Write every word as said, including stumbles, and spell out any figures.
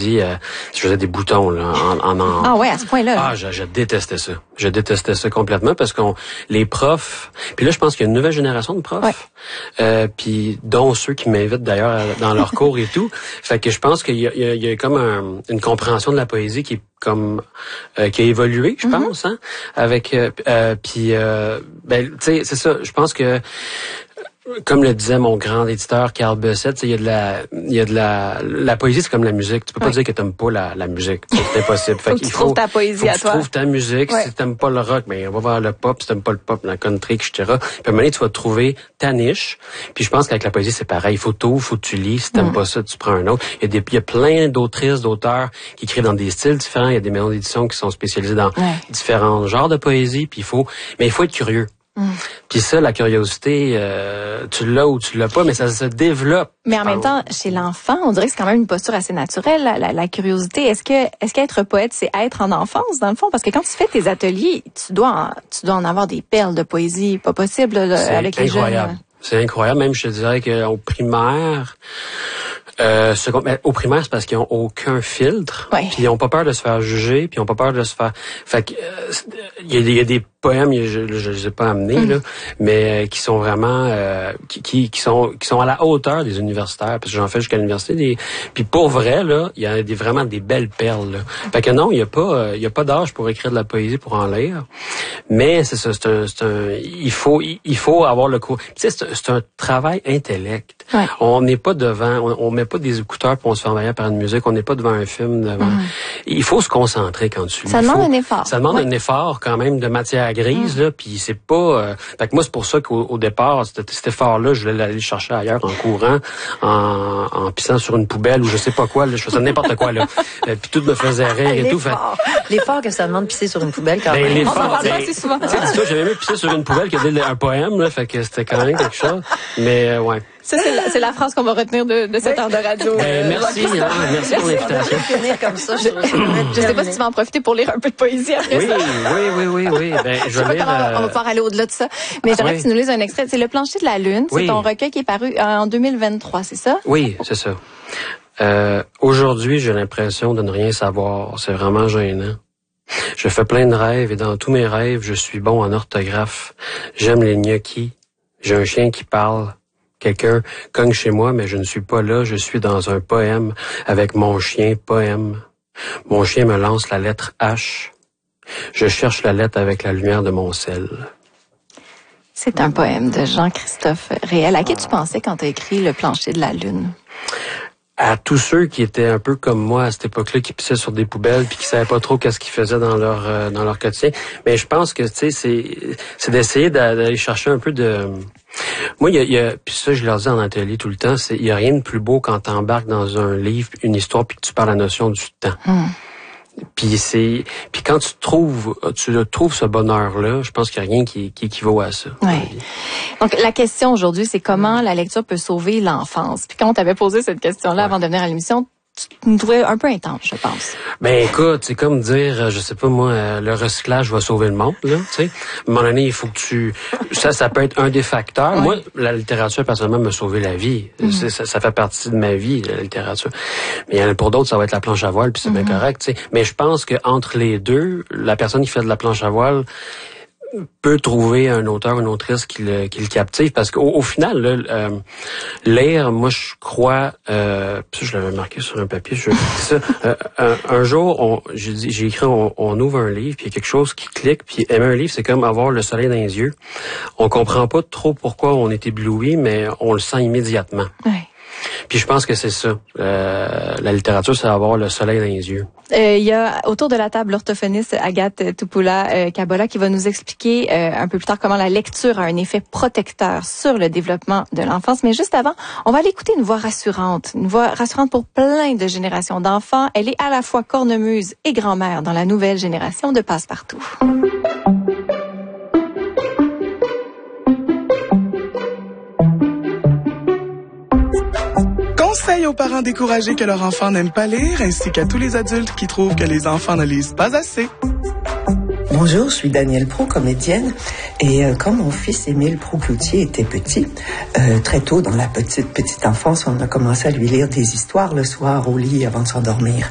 poésie. Euh, je faisais des boutons là, en, en, en... Ah ouais, à ce point-là. Ah, je, je détestais ça. Je détestais ça complètement parce qu'on les profs. Puis là, je pense qu'il y a une nouvelle génération de profs. Ouais. Euh, puis dont ceux qui m'invitent d'ailleurs dans leurs cours et tout. Fait que je pense qu'il y a, il y a, il y a comme un, une compréhension de la poésie qui est comme euh, qui a évolué, je mm-hmm. pense, hein, avec euh, euh, puis euh, ben tu sais, c'est ça. Je pense que comme le disait mon grand éditeur Carl Bessette, il y a de la, il y a de la, la poésie, c'est comme la musique. Tu peux pas oui. dire que t'aimes pas la, la musique, c'est impossible. Fait faut qu'il faut, ta poésie faut à que toi. Tu trouves ta musique. Ouais. Si t'aimes pas le rock, ben on va voir le pop. Si t'aimes pas le pop, la country, et cetera. Puis à un moment donné, tu vas trouver ta niche. Puis je pense qu'avec la poésie, c'est pareil. Il faut tout, faut que tu lis. Si t'aimes mm. pas ça, tu prends un autre. Il y a des, il y a plein d'autrices, d'auteurs qui écrivent dans des styles différents. Il y a des maisons d'édition qui sont spécialisées dans ouais. différents genres de poésie. Puis il faut, mais il faut être curieux. Mm. Puis ça, la curiosité, euh, tu l'as ou tu l'as pas, mais ça se développe. Mais en même temps, chez l'enfant, on dirait que c'est quand même une posture assez naturelle, la, la, la curiosité. Est-ce que, est-ce qu'être poète, c'est être en enfance, dans le fond? Parce que quand tu fais tes ateliers, tu dois en, tu dois en avoir des perles de poésie, pas possible, là, avec les incroyable. jeunes. C'est incroyable. Même, je te dirais qu'au primaire, Euh, ce, mais au primaire, c'est parce qu'ils ont aucun filtre, ouais. puis ils ont pas peur de se faire juger, puis ils ont pas peur de se faire. Fait que il euh, y, y a des poèmes, je, je, je les ai pas amenés mm. là, mais euh, qui sont vraiment, euh, qui, qui, qui sont, qui sont à la hauteur des universitaires, parce que j'en fais jusqu'à l'université. Des, puis pour vrai là, il y a des vraiment des belles perles. Là. Fait que non, il y a pas, il y a pas d'âge pour écrire de la poésie pour en lire, mais c'est ça, c'est un, c'est un, il faut, il faut avoir le cours. Tu sais, c'est, c'est un travail intellect. Ouais. On n'est pas devant, on, on met pas des écouteurs pour on se fait envahir par une musique. On n'est pas devant un film. Devant. Mm. Il faut se concentrer quand tu lis. Ça demande faut, un effort. Ça demande ouais. un effort quand même de matière grise. Mm. Là, puis c'est pas... Euh, fait que moi, c'est pour ça qu'au au départ, cet, cet effort-là, je voulais l'aller chercher ailleurs en courant, en, en pissant sur une poubelle ou je sais pas quoi. Là, je faisais n'importe quoi. Là. euh, puis tout me faisait rire et tout. Fait... L'effort que ça demande de pisser sur une poubelle quand ben, même. L'effort, on s'en parle ben, pas assez souvent. Tu sais, dis-toi, j'avais même pissé sur une poubelle qui avait un poème. Là, fait que c'était quand même quelque chose. Mais euh, ouais. Ça, c'est la, c'est la phrase qu'on va retenir de, de cette oui. heure de radio. Ben, merci, hein, merci pour l'invitation. Finir comme ça, je, je sais pas si tu vas en profiter pour lire un peu de poésie après oui, ça. Oui, oui, oui, oui. Ben, je, je vais lire, euh... On va pouvoir aller au-delà de ça. Mais j'aimerais oui. que tu nous lises un extrait. C'est Le plancher de la lune. C'est oui. ton recueil qui est paru en deux mille vingt-trois, c'est ça? Oui, c'est ça. Euh, aujourd'hui, j'ai l'impression de ne rien savoir. C'est vraiment gênant. Je fais plein de rêves et dans tous mes rêves, je suis bon en orthographe. J'aime les gnocchis. J'ai un chien qui parle. Quelqu'un cogne chez moi, mais je ne suis pas là. Je suis dans un poème avec mon chien poème. Mon chien me lance la lettre H. Je cherche la lettre avec la lumière de mon sel. C'est un poème de Jean-Christophe Réel. À qui tu pensais quand tu as écrit Le plancher de la lune? À tous ceux qui étaient un peu comme moi à cette époque-là, qui pissaient sur des poubelles puis qui savaient pas trop qu'est-ce qu'ils faisaient dans leur euh, dans leur quotidien. Mais je pense que tu sais, c'est c'est d'essayer d'aller chercher un peu de. Moi, il y a, il y a puis ça, je leur dis en atelier tout le temps, c'est il y a rien de plus beau quand t'embarques dans un livre, une histoire, puis que tu parles la notion du temps. Mm. Puis c'est puis quand tu trouves tu trouves ce bonheur là, je pense qu'il y a rien qui, qui équivaut à ça. Oui. Donc la question aujourd'hui, c'est comment la lecture peut sauver l'enfance. Puis quand on t'avait posé cette question-là ouais. avant de venir à l'émission, tu me trouvais un peu intense, je pense. Ben écoute, c'est comme dire, je sais pas moi, le recyclage va sauver le monde, là, tu sais. À un moment donné, il faut que tu... Ça, ça peut être un des facteurs. Ouais. Moi, la littérature, personnellement, m'a sauvé la vie. Mm-hmm. Ça, ça fait partie de ma vie, la littérature. Mais il y en a pour d'autres, ça va être la planche à voile, puis c'est mm-hmm. bien correct, tu sais. Mais je pense que entre les deux, la personne qui fait de la planche à voile peut trouver un auteur, une autrice qui le, qui le captive, parce qu'au au final, là, euh, lire, moi je crois, euh, ça je l'avais marqué sur un papier, je ça, euh, un, un jour, on, j'ai, j'ai écrit, on, on ouvre un livre, puis il y a quelque chose qui clique, puis aimer un livre, c'est comme avoir le soleil dans les yeux. On comprend pas trop pourquoi on est ébloui, mais on le sent immédiatement. Ouais. Puis je pense que c'est ça. Euh, la littérature, c'est avoir le soleil dans les yeux. Il euh, y a autour de la table l'orthophoniste Agathe Tupula-Kabola euh, qui va nous expliquer euh, un peu plus tard comment la lecture a un effet protecteur sur le développement de l'enfance. Mais juste avant, on va aller écouter une voix rassurante. Une voix rassurante pour plein de générations d'enfants. Elle est à la fois cornemuse et grand-mère dans la nouvelle génération de Passe-Partout. Conseil aux parents découragés que leur enfant n'aime pas lire, ainsi qu'à tous les adultes qui trouvent que les enfants ne lisent pas assez. Bonjour, je suis Danielle Pro, comédienne. Et euh, quand mon fils Émile Pro-Cloutier était petit, euh, très tôt dans la petite petite enfance, on a commencé à lui lire des histoires le soir au lit avant de s'endormir.